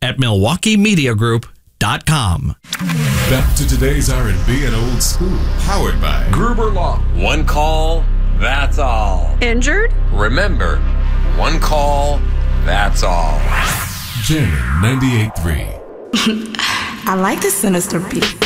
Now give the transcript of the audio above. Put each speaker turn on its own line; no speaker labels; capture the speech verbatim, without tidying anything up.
at milwaukee media group dot com.
Back to today's R and B and old school. Powered by Gruber Law.
One call, that's all.
Injured?
Remember, one call, that's all.
Jam ninety-eight point three.
I like the sinister beat.